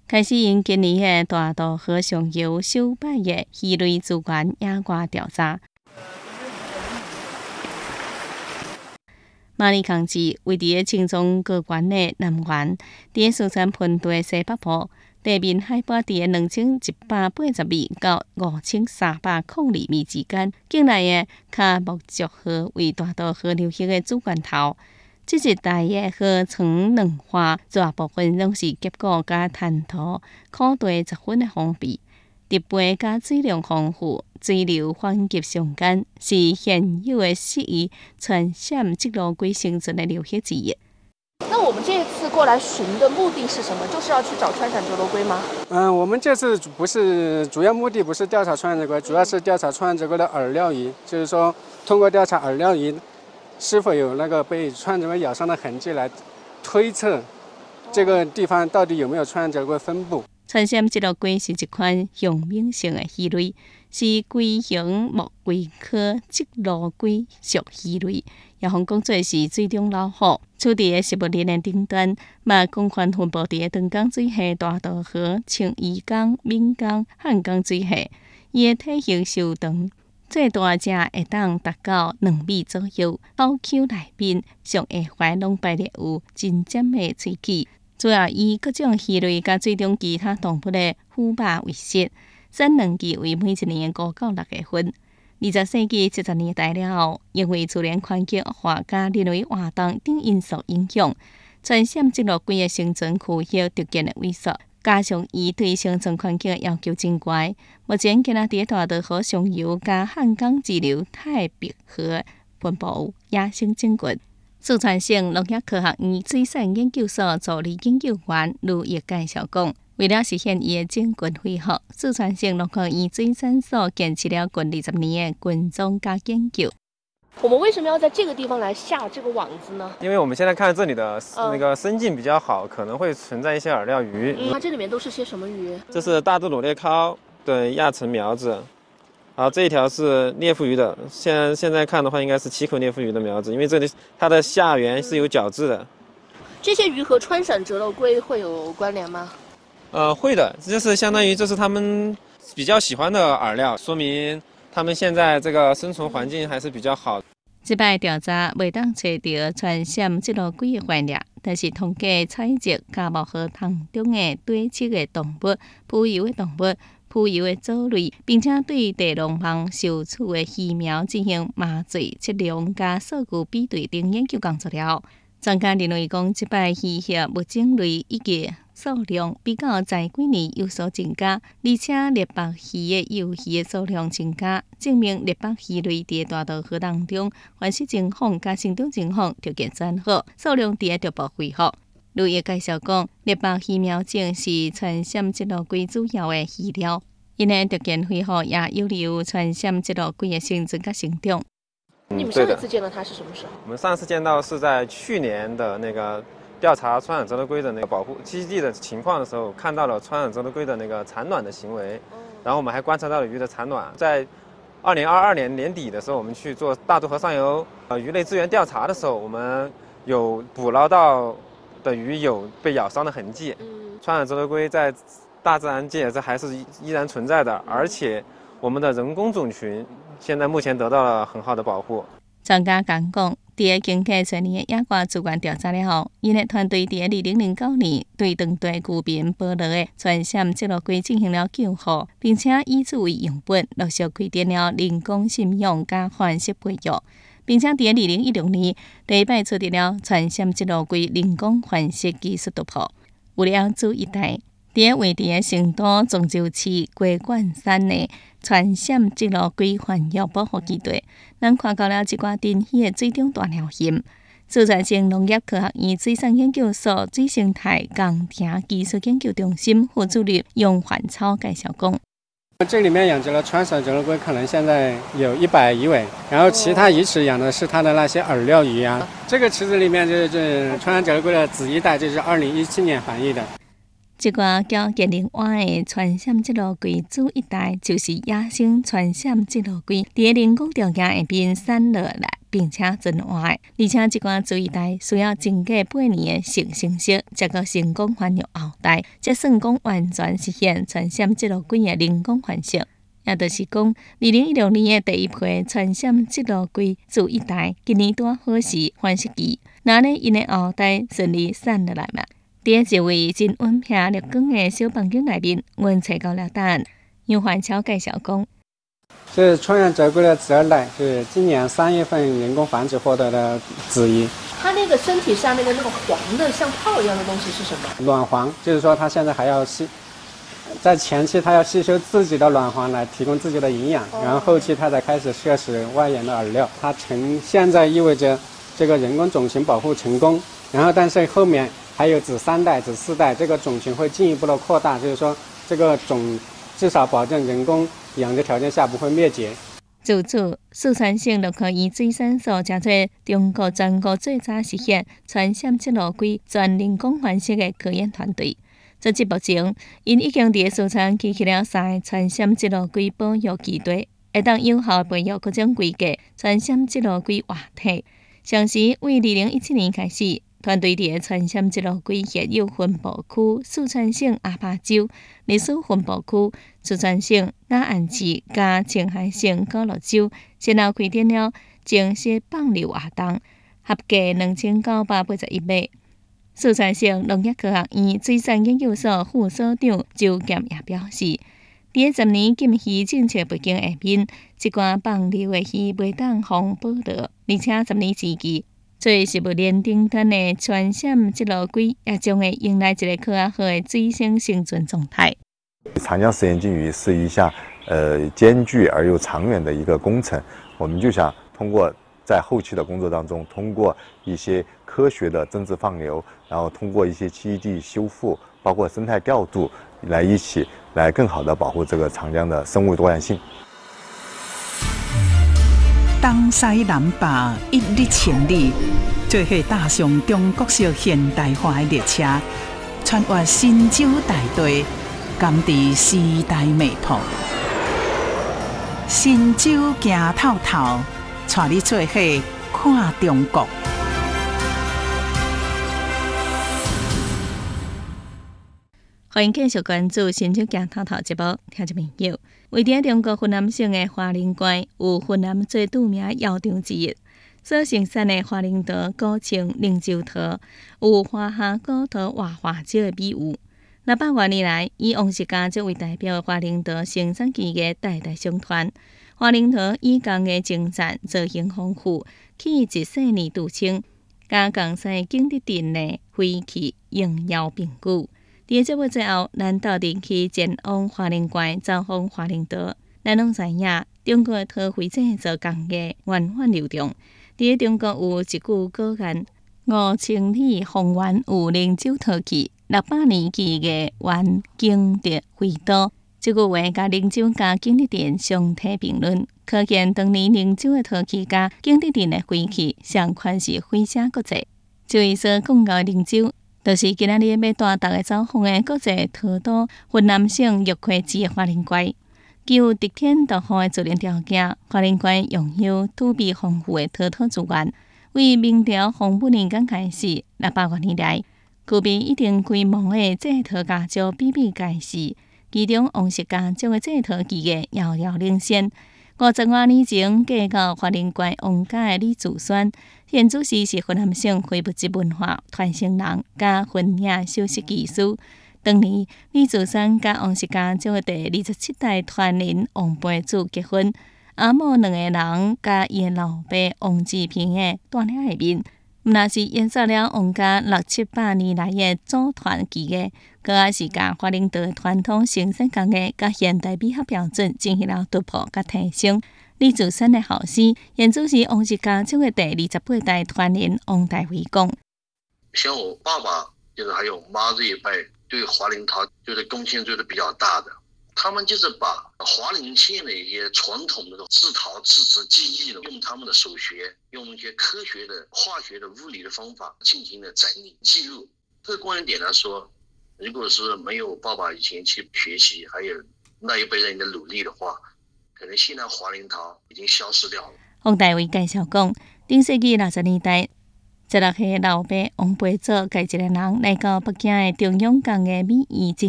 开始因今年的大渡河上游首摆的鱼类资源野外调查。马里港市位伫青藏高原的南缘，伫四川盆地西北部，地面海拔伫2180米到5302米之间。境内的卡木族河为大渡河流域的主源头。这一带的河床嫩化，大部分拢是结构加滩涂，土地十分的封闭，植被加水量丰富。水流缓急上间，是现有的适宜穿线积落龟生存的流域之一。 那我们这次过来寻的目的是什么？就是要去找穿伞折罗龟吗？ 我们这次不是主要目的，不是调查穿伞折龟，主要是调查穿伞折龟的饵料鱼，就是说通过调查饵料鱼是否有那个被穿伞折龟咬伤的痕迹，来推测这个地方到底有没有穿伞折龟分布。 穿线折罗龟是一款向敏性的鱼类，是龟形目龟科折罗龟属鱼类，也方讲做是水中老虎。处伫的食物链的顶端，嘛广泛分布伫长江水系、大渡河、青鱼江、闽江、汉江水系。伊的体型修长，最大只会当达到2米左右，口腔内面上下环拢排列有真尖的喙齿。主要以各种鱼类甲水中其他动物的腐肉为食，产卵期为每一年5到6月份。20世纪70年代了后，因为自然环境恶化加人为活动等因素影响，穿线折罗龟的生存区域逐渐的萎缩，加上伊对生存环境的要求真高。目前，今仔伫大渡河上游加汉江支流太平河分布有野生种群。四川省农业科学院水产研究所助理研究员卢毅介绍讲，为了实现伊的种群恢复，四川省农科院水产所建设了近20年的群种加研究。 我们为什么要在这个地方来下这个网子呢？ 因为我们现在看这里的那个生境比较好，可能会存在一些饵料鱼。 它这里面都是些什么鱼？ 这是大肚裸鬣鸮的亚成苗子。然后这一条是鬣腹鱼的，现在看的话应该是7口鬣腹鱼的苗子，因为这里它的下缘是有角质的。 这些鱼和穿伞折罗龟会有关联吗？ 会的，这就是相当于这是他们比较喜欢的饵料，说明他们现在这个生存环境还是比较好。 这摆调查未当找到穿线折罗龟的怀念，但是通过采集卡木河塘中的堆积的动物、浮游的动物。浮游的藻类，并且对地龙旁受处的鱼苗进行麻醉、测量加数据比对等研究工作了。专家认为讲，这摆鱼类物种类以及数量比较前几年有所增加，而且猎白鱼的幼鱼的数量增加，证明猎白鱼类伫大渡河当中繁殖情况加生长情况条件真好，数量伫逐步恢复。卢毅介绍讲，猎白鱼苗种是穿线折罗龟主要的饲料，因的条件恢复也有利于穿线折罗龟的生存和成长。 你们上一次见到它是什么时候？ 我们上次见到是在去年的那个调查穿伞折罗龟的那个保护栖息地的情况的时候，看到了穿伞折罗龟的那个产卵的行为，然后我们还观察到了鱼的产卵。在2022年年底的时候，我们去做大渡河上游鱼类资源调查的时候，我们有捕捞到的鱼有被咬伤的痕迹。穿伞折罗龟在大自然界这还是依然存在的，而且我们的人工种群现在目前得到了很好的保护。 专家讲，在经过全年的野外资源调查了后，因的团队在2009年对当地居民捕捞的穿线折罗龟进行了救护，并且以此为样本，陆续开展了人工驯养加繁殖培育，并且在2016年第一摆取得了穿线折罗龟人工繁殖技术突破。为了做一代，在位伫成都中州市鸡冠山的穿线折罗龟繁育保护基地，咱看到了一寡珍稀的水中大鸟型。四川省农业科学院水产研究所水生态工程技术研究中心副主任杨焕超介绍讲， 这里面养殖了穿伞折罗龟，可能现在有100余尾，然后其他鱼池养的是它的那些饵料鱼啊。这个池子里面就是穿伞折罗龟的子一代，这是2017年繁育的。 这个叫吉林湾的穿线折罗龟子一代，就是野生穿线折罗龟，在人工条件下边产落来， 并且真活的，而且这款水台需要经过8年的成成色，才够成功翻入后台，才算讲完全实现传闪积路轨的人工繁殖。也就是讲，2016年的第一批传闪积路轨自一台，今年拄好是繁殖期，那呢因的后台顺利散落来嘛。伫一位真温平绿光的小房间内面，阮找到了答案。杨焕超介绍讲， 这是穿越折龟的子二代，是今年3月份人工繁殖获得的子一。 它那个身体上面的那个黄的像泡一样的东西是什么？ 卵黄，就是说它现在还要在前期它要吸收自己的卵黄来提供自己的营养，然后后期它才开始摄食外源的饵料。它现在意味着这个人工种群保护成功，然后但是后面还有子3代、子4代，这个种群会进一步的扩大，就是说这个种至少保证人工养殖条件下不会灭绝。 自此，四川省就可以水产所加做中国全国最早实现传闪积路轨全人工繁殖的科研团队。截至目前，因已经伫四川建起了3个传闪积路轨保育基地，会当有效培育各种规格传闪积路轨活体。上时为2017年开始，团队伫传闪积路轨现有分布区四川省阿坝州、历史分布区四川省雅安市加青海省高乐州，先后开展了正式放流活动，合计2981尾。四川省农业科学院水产研究所副所长周剑也表示，伫10年禁渔政策背景下面，这款放流的鱼袂当防保护，而且10年之期，做食物链顶端的传闪积路轨也将会迎来一个较好的水生生存状态。 长江实验禁渔是一项艰巨而又长远的一个工程，我们就想通过在后期的工作当中，通过一些科学的增殖放流，然后通过一些栖地修复，包括生态调度，一起来更好的保护这个长江的生物多样性。 东西南北一日千里，做伙踏上中国式现代化的列车，穿越神州大地，甘伫时代脉搏。神州行透透，带你做伙看中国。 欢迎继续关注《神州行透透》节目，听众朋友。位伫中国云南省的花莲县，有云南最著名药场之一，所生产的花莲桃、古青、灵州桃，有花下古桃活花椒的美誉。600多年来，以王氏家族为代表的花莲桃生产技艺代代相传。花莲桃以工艺精湛、造型丰富、气质细腻著称，加江西景德镇的花气应邀并举。伫节目最后，咱到底去前往花莲县造访花莲桃。咱拢知影，中国的桃花制作工艺源远流长。伫中国有一句古谚：5千里方圆有灵州桃气，600年技艺原景德花都。这句话甲灵州加景德镇相提并论，可见当年灵州的桃气甲景德镇的花气相款是非常国际。就伊所讲到灵州，就是今仔日要带大家走访的国际桃都云南省玉溪市的花莲县。具有得天独厚的自然条件，花莲县拥有土地丰富的桃土资源。为明朝洪武年间开始，600多年来，具备一定规模的制桃家族比比皆是。其中王氏家族的制桃技艺遥遥领先。50多年前嫁到花莲县王家的李祖宣，现主是云南省非物质文化传承人加婚宴首饰技师。当年李祖宣甲王氏家族的第27代传人王培祖结婚，阿母2个人甲伊的老爸王志平的带领下面，毋但是延续了王家600、700年来的祖传技艺，佫也是甲花莲桃的传统生产工艺甲现代美学标准进行了突破甲提升。李祖宣的后生，现主是王氏家族的第28代传人王大伟讲： 像我爸爸，就是还有我妈这一辈，对花莲桃就是贡献做的比较大的。他们就是把华林县的一些传统的制陶制瓷技艺，用他们的手学，用一些科学的、化学的、物理的方法进行了整理记录。这个观点来说，如果是没有爸爸以前去学习，还有那一辈人的努力的话，可能现在华林桃已经消失掉了。 王大伟介绍讲， 顶世纪60年代，16岁老爸王培祖，介一个人来到北京的中央港的美宜进